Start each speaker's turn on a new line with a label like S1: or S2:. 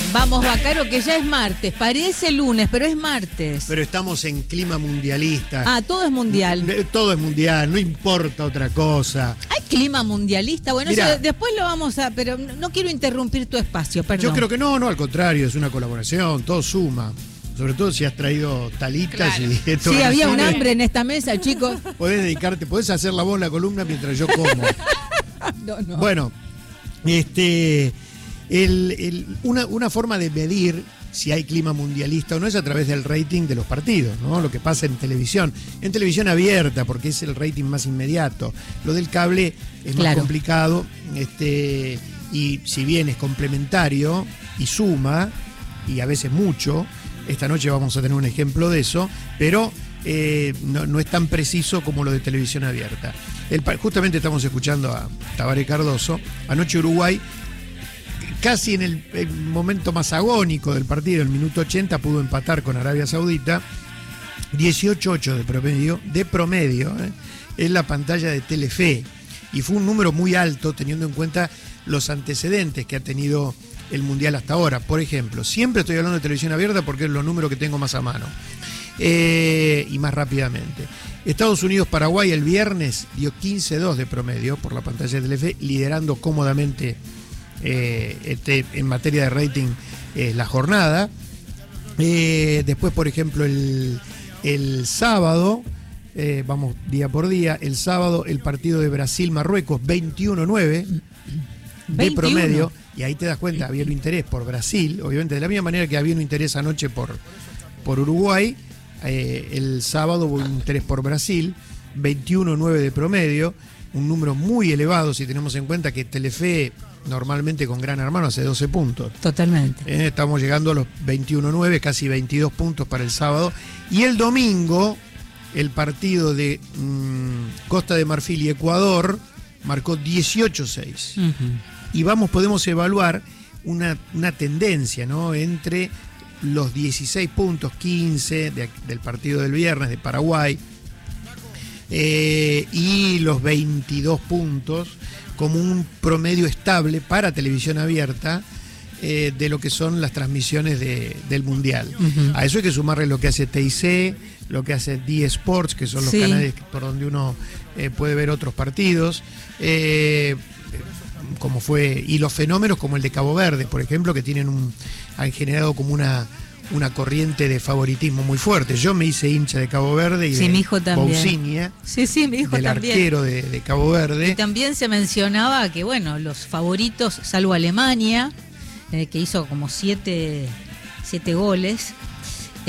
S1: Vamos, Bacaro, que ya es martes. Parece lunes, pero es martes.
S2: Pero estamos en clima mundialista.
S1: Ah, todo es mundial.
S2: Todo es mundial, no importa otra cosa.
S1: ¿Hay clima mundialista? Bueno,
S2: Mirá,
S1: eso después lo vamos a... Pero no quiero interrumpir tu espacio, perdón.
S2: Yo creo que no, al contrario, es una colaboración, todo suma. Sobre todo si has traído talitas y esto.
S1: Sí, había un hambre en esta mesa, chicos.
S2: Podés dedicarte, podés hacer la voz la columna mientras yo como.
S1: No.
S2: Bueno, una forma de medir si hay clima mundialista o no es a través del rating de los partidos, ¿no? Lo que pasa en televisión abierta, porque es el rating más inmediato. Lo del cable es más complicado, y si bien es complementario y suma, y a veces mucho, esta noche vamos a tener un ejemplo de eso, pero no es tan preciso como lo de televisión abierta. Justamente estamos escuchando a Tabaré Cardoso. Anoche Uruguay, casi en el momento más agónico del partido, el minuto 80, pudo empatar con Arabia Saudita. 18-8 de promedio, en la pantalla de Telefe. Y fue un número muy alto teniendo en cuenta los antecedentes que ha tenido el Mundial hasta ahora. Por ejemplo, siempre estoy hablando de televisión abierta porque es los números que tengo más a mano. Y más rápidamente. Estados Unidos-Paraguay el viernes dio 15-2 de promedio por la pantalla de Telefe, liderando cómodamente en materia de rating la jornada. Después, por ejemplo, el sábado, vamos día por día, el sábado el partido de Brasil-Marruecos, 21-9 de promedio, y ahí te das cuenta, había un interés por Brasil, obviamente de la misma manera que había un interés anoche por Uruguay. El sábado hubo un interés por Brasil, 21-9 de promedio, un número muy elevado si tenemos en cuenta que Telefe normalmente con Gran Hermano hace 12 puntos.
S1: Totalmente.
S2: Estamos llegando a los 21-9, casi 22 puntos para el sábado. Y el domingo, el partido de Costa de Marfil y Ecuador marcó 18-6. Uh-huh. Y podemos evaluar una tendencia, ¿no? Entre los 16 puntos, 15 del partido del viernes de Paraguay, y los 22 puntos como un promedio estable para televisión abierta de lo que son las transmisiones del Mundial. Uh-huh. A eso hay que sumarle lo que hace TIC, lo que hace D Sports, que son los canales por donde uno puede ver otros partidos, como fue, y los fenómenos como el de Cabo Verde, por ejemplo, que han generado como una corriente de favoritismo muy fuerte. Yo me hice hincha de Cabo Verde y
S1: mi hijo también.
S2: Bousinia,
S1: mi hijo
S2: del
S1: también.
S2: Arquero de Cabo Verde.
S1: Y también se mencionaba que, bueno, los favoritos, salvo Alemania, que hizo como 7 goles,